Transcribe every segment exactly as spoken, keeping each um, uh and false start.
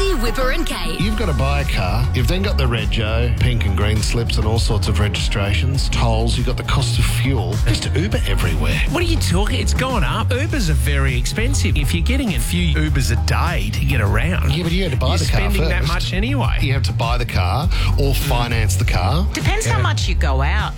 Fitzy, Whipper and Kate. You've got to buy a car. You've then got the rego, pink and green slips and all sorts of registrations, tolls. You've got the cost of fuel. Just Uber everywhere. What are you talking? It's gone up. Ubers are very expensive. If you're getting a few Ubers a day to get around, Yeah, but you had to buy you're the car spending first. that much anyway. You have to buy the car or finance the car. Depends how much you go out.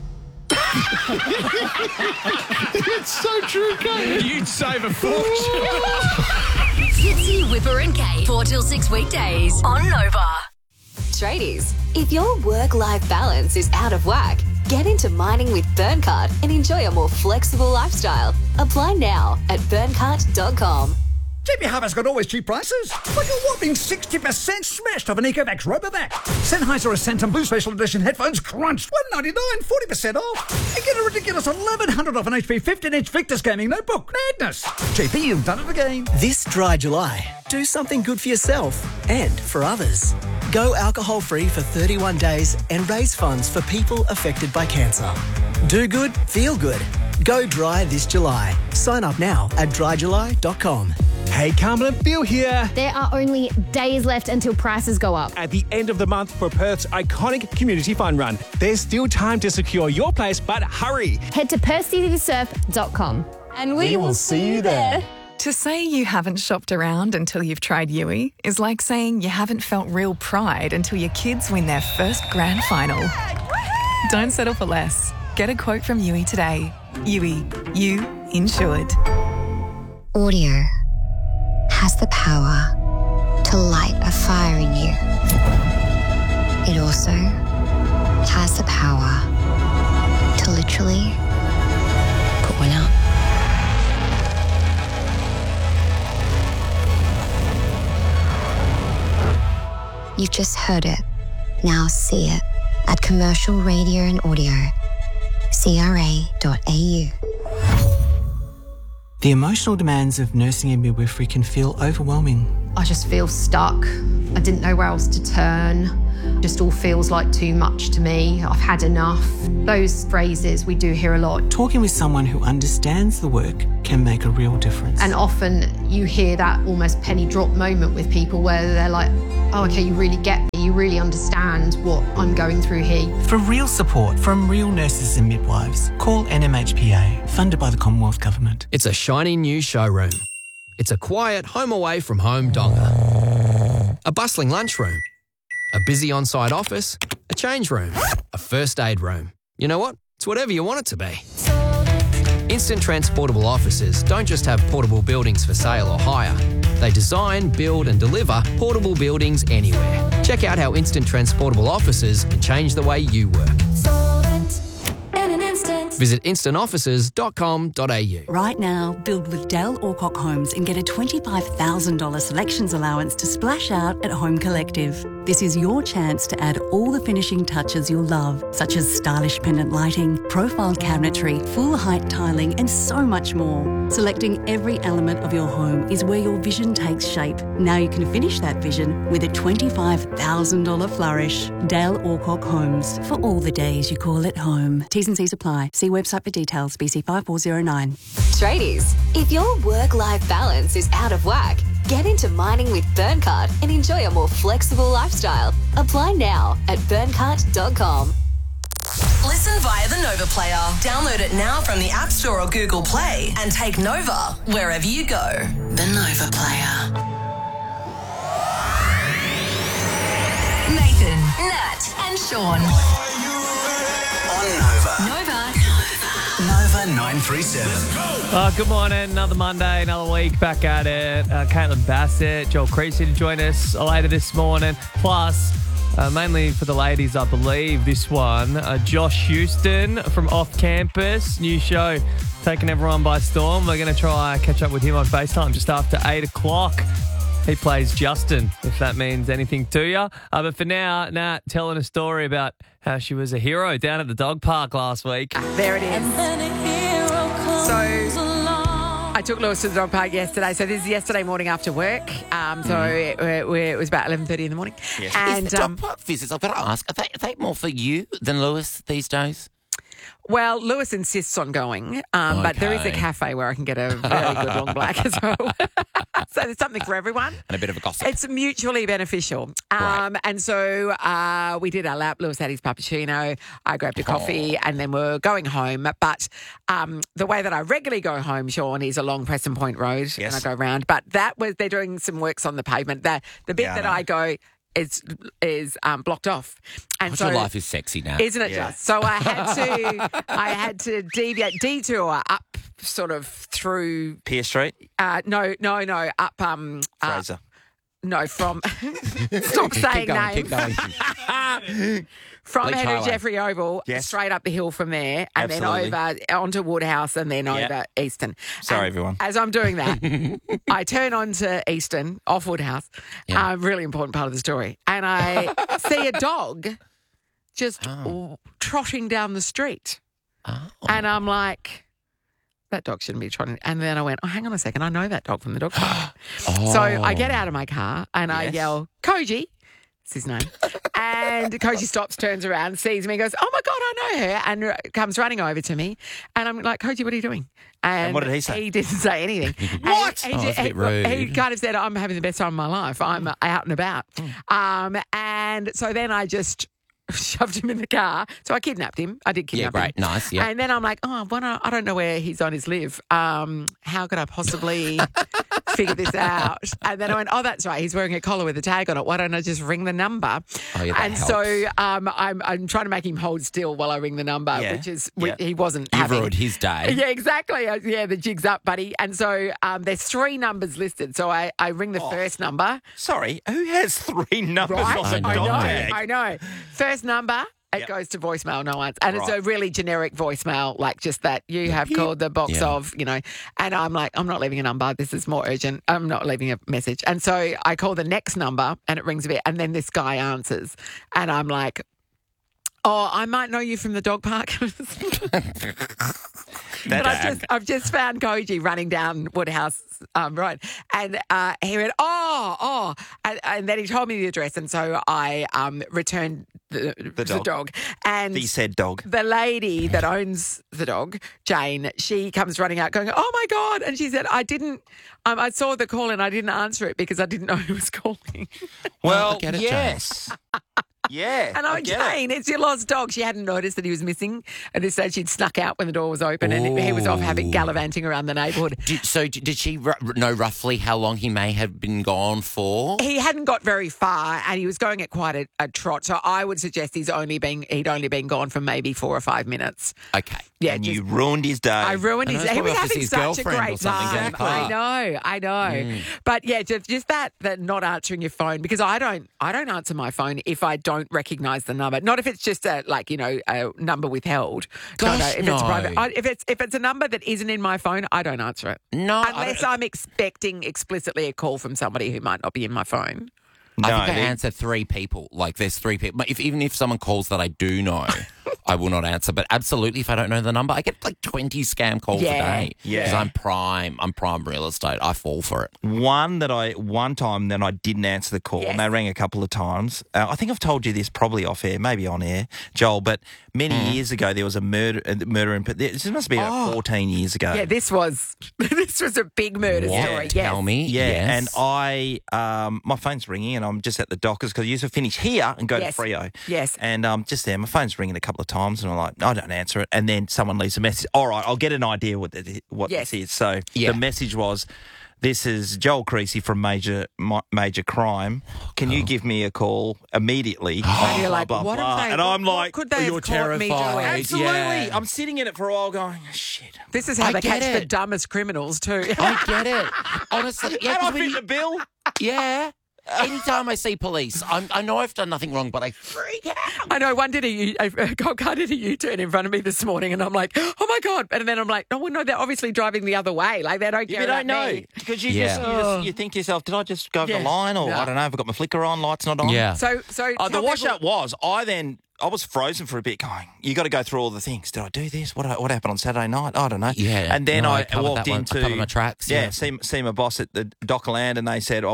It's so true, Kate. You'd save a fortune. Fitzy, Whipper and Kate. four till six weekdays on Nova. Tradies, if your work-life balance is out of whack, get into mining with Burncard and enjoy a more flexible lifestyle. Apply now at burncard dot com. J B Harvey's got always cheap prices. Like a whopping sixty percent smashed off an Ecovacs Robovac. Sennheiser Ascent and Blue Special Edition headphones crunched. one ninety-nine, forty percent off. And get a ridiculous eleven hundred off an H P fifteen inch Victus gaming notebook. Madness. J P, you've done it again. This dry July, do something good for yourself and for others. Go alcohol-free for thirty-one days and raise funds for people affected by cancer. Do good, feel good. Go dry this July. Sign up now at dry july dot com. Hey, Carmen and Bill here. There are only days left until prices go up. At the end of the month for Perth's iconic community fun run. There's still time to secure your place, but hurry. Head to perth city to surf dot com. And we, we will see you there. To say you haven't shopped around until you've tried Yui is like saying you haven't felt real pride until your kids win their first grand final. Don't settle for less. Get a quote from Yui today. Yui, you insured. Audio has the power to light a fire in you. It also has the power to literally put one out. You've just heard it. Now see it at Commercial Radio and Audio, c r a dot a u. The emotional demands of nursing and midwifery can feel overwhelming. I just feel stuck. I didn't know where else to turn. Just all feels like too much to me. I've had enough. Those phrases we do hear a lot. Talking with someone who understands the work can make a real difference. And often you hear that almost penny drop moment with people where they're like, oh, okay, you really get me. You really understand what I'm going through here. For real support from real nurses and midwives, call N M H P A, funded by the Commonwealth Government. It's a shiny new showroom. It's a quiet home away from home donga. A bustling lunchroom. A busy on-site office. A change room. A first aid room. You know what? It's whatever you want it to be. Instant Transportable Offices don't just have portable buildings for sale or hire. They design, build and deliver portable buildings anywhere. Check out how Instant Transportable Offices can change the way you work. Visit instant offices dot com dot a u. Right now, build with Dale Alcock Homes and get a twenty-five thousand dollars selections allowance to splash out at Home Collective. This is your chance to add all the finishing touches you'll love, such as stylish pendant lighting, profile cabinetry, full height tiling, and so much more. Selecting every element of your home is where your vision takes shape. Now you can finish that vision with a twenty-five thousand dollars flourish. Dale Alcock Homes, for all the days you call it home. T's and C's apply. See website for details. B C five four zero nine. Tradies, if your work-life balance is out of whack, get into mining with Burncard and enjoy a more flexible lifestyle. Apply now at burncard dot com. Listen via the Nova Player. Download it now from the App Store or Google Play and take Nova wherever you go. The Nova Player. Nathan, Nat, and Sean. On Nova. Nova. Nova nine three seven. Uh, good morning. Another Monday, another week back at it. Uh, Caitlin Bassett, Joel Creasy to join us later this morning. Plus, uh, mainly for the ladies, I believe, this one. Uh, Josh Houston from Off Campus. New show taking everyone by storm. We're going to try catch up with him on FaceTime just after eight o'clock. He plays Justin, if that means anything to you. Uh, but for now, Nat telling a story about how she was a hero down at the dog park last week. There it is. So I took Lewis to the dog park yesterday. So this is yesterday morning after work. Um, so mm. it, it, it was about eleven thirty in the morning. Yes. And is the um, dog park visits, I've got to ask, are they, are they more for you than Lewis these days? Well, Lewis insists on going, um, but there is a Okay. cafe where I can get a very good long black as well. So there's something for everyone. And a bit of a gossip. It's mutually beneficial. Um, and so uh, we did our lap. Lewis had his cappuccino. I grabbed a coffee and then we're going home. But um, the way that I regularly go home, Sean, is along Preston Point Road Yes. and I go round. But that was, they're doing some works on the pavement. The, the bit Yeah, I that know. I go is is um, blocked off. And Oh, so your life is sexy now. isn't it just? So I had to I had to deviate detour up sort of through Pier Street, uh, no, no, no, up um uh, Fraser. no, from stop saying Keep going, keep names. going. From Bleach Henry Highway. Jeffrey Oval, Yes. straight up the hill from there, and Absolutely. then over onto Woodhouse, and then Yeah. over Easton. Sorry, And everyone. As I'm doing that, I turn onto Easton, off Woodhouse, Yeah. a really important part of the story, and I see a dog just Oh. trotting down the street, and I'm like, that dog shouldn't be trotting. And then I went, oh, hang on a second, I know that dog from the dog park. So I get out of my car and I Yes. yell, Koji. That's his name. And Koji stops, turns around, sees me, goes, oh my God, I know her, and r- comes running over to me. And I'm like, Koji, what are you doing? And, what did he say? He didn't say anything. What? And Oh, He, that's a bit he- rude. he kind of said, I'm having the best time of my life. I'm uh, out and about. Um, and so then I just shoved him in the car. So I kidnapped him. I did Yeah, kidnap great. him. Nice. Yeah. And then I'm like, oh, why not, I don't know where he's on his live. Um, how could I possibly figure this out? And then I went, oh, that's right. He's wearing a collar with a tag on it. Why don't I just ring the number? Oh, yeah, that and helps. so um, I'm, I'm trying to make him hold still while I ring the number, Yeah. which is Yeah. he wasn't You've having. ruined his day. Yeah, exactly. Uh, Yeah, the jig's up, buddy. And so um, there's three numbers listed. So I, I ring the Oh. first number. Sorry, who has three numbers Right? on I the know. I dog know. tag? I know. First number. It Yep. goes to voicemail, no answer. And it's Right. a really generic voicemail, like just that you have called the box Yeah. of, you know. And I'm like, I'm not leaving a number. This is more urgent. I'm not leaving a message. And so I call the next number and it rings a bit. And then this guy answers. And I'm like, oh, I might know you from the dog park. But I've just, I've just found Koji running down Woodhouse um, Road. And uh, he went, oh, oh. And, and then he told me the address. And so I um, returned the, the, dog. dog. And The said dog. the lady that owns the dog, Jane, she comes running out going, oh, my God. And she said, I didn't, um, I saw the call and I didn't answer it because I didn't know who was calling. Well, I get it, yes. Yeah. And I went, get it. Jane, it's your lost dog. She hadn't noticed that he was missing. At this stage, she'd snuck out when the door was open and he was off having Ooh. gallivanting around the neighbourhood. Did, so d- did she r- know roughly how long he may have been gone for? He hadn't got very far and he was going at quite a, a trot. So I would suggest he's only been he'd only been gone for maybe four or five minutes. Okay. Yeah, And just- you ruined his day. I ruined I his. know, it's He was probably off to having his such a girlfriend or great something down time. the park. I know, I know. But yeah, just, just that that not answering your phone because I don't I don't answer my phone if I don't recognise the number. Not if it's just a like you know a number withheld. Gosh, no, no. If no. it's private, I, if it's if it's a number that isn't in my phone, I don't answer it. No, I unless don't- I'm expecting explicitly a call from somebody who might not be in my phone. No, I think I they- answer three people. Like there's three people. If even if someone calls that I do know, I will not answer. But absolutely, if I don't know the number, I get like twenty scam calls Yeah. a day. Yeah. Because I'm prime. I'm prime real estate. I fall for it. One that I one time then I didn't answer the call Yes. and they rang a couple of times. Uh, I think I've told you this probably off air, maybe on air, Joel. But many Mm. years ago there was a murder, a murder in. This must be about Oh. fourteen years ago. Yeah, this was this was a big murder What? story. Tell Yes. me. Yeah, Yes. and I, um, my phone's ringing, and I'm just at the Dockers because I used to finish here and go Yes. to Freo. Yes. And um, just there, my phone's ringing a couple of times, and I'm like, I don't answer it. And then someone leaves a message. All right, I'll get an idea what the, what Yes. this is. So Yeah. the message was, "This is Joel Creasy from Major Ma- Major Crime. Can you give me a call immediately?" And you're Blah, like, blah, what blah. have they? And I'm what like, could they you're have caught me terrified. doing? absolutely. Yeah. I'm sitting in it for a while, going, shit. This is how I they get catch the it. dumbest criminals too. I get it. Honestly, yeah. How 'cause I when fit you- the bill? yeah. Anytime I see police, I'm, I know I've done nothing wrong, but I freak out. I know one did a, U- a, a cop car did a U-turn in front of me this morning, and I'm like, oh my God. And then I'm like, no, well, no, they're obviously driving the other way. Like they don't care You don't about know me. because you, Yeah. just, you just you think to yourself, did I just go over Yeah. the line, or No. I don't know, have I got my flicker on, lights not on? Yeah. So, so Oh, the tell wash people- up was I then I was frozen for a bit, going. You got to go through all the things. Did I do this? What what happened on Saturday night? I don't know. Yeah. And then No, I I covered walked that one. I into covered my tracks, Yeah, yeah. see see my boss at the Dockland, and they said, "Oh,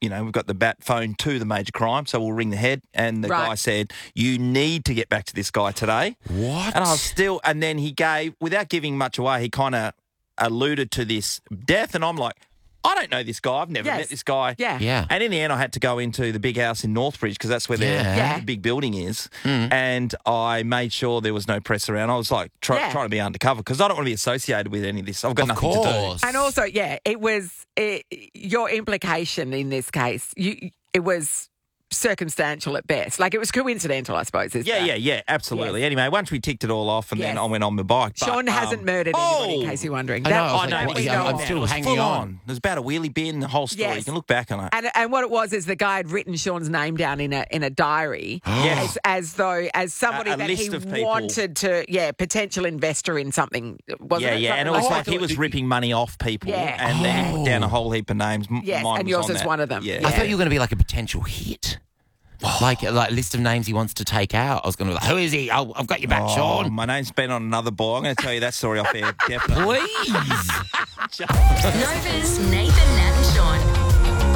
you know, we've got the bat phone to the major crime, so we'll ring the head. And the Right. guy said, you need to get back to this guy today. What? And I was still, and then he gave, without giving much away, he kind of alluded to this death. And I'm like, I don't know this guy. I've never Yes. met this guy. Yeah. Yeah. And in the end, I had to go into the big house in Northbridge because that's where Yeah. their Yeah. the big building is. Mm. And I made sure there was no press around. I was like try, Yeah. trying to be undercover because I don't want to be associated with any of this. I've got Of nothing course. to do. And also, yeah, it was it, your implication in this case. You, it was circumstantial at best. Like it was coincidental, I suppose. Is Yeah, that? yeah, yeah, absolutely. Yes. Anyway, once we ticked it all off and then Yes. I went on my bike. But, Sean hasn't um, murdered anybody, in oh! case you're wondering. I know, That- I was I like, know, what- we yeah, know I'm about still it. It was hanging full on. There's about a wheelie bin, the whole story. Yes. You can look back on it. And, and what it was is the guy had written Sean's name down in a in a diary, Yes. as, as though as somebody A- a that list he of people. wanted to, yeah, potential investor in something. Wasn't yeah, it? yeah, and it Something was like like that. he was ripping money off people, Yeah. and then he put down a whole heap of names. M- Yes, Mine and was yours on is that. one of them. Yeah. Yeah. I thought you were going to be like a potential hit. Like, like a list of names he wants to take out. I was going to be like, who is he? Oh, I've got your back, Oh, Sean. my name's been on another boy. I'm going to tell you that story off air. Definitely. Please. Nova's Nathan, Nat and Sean.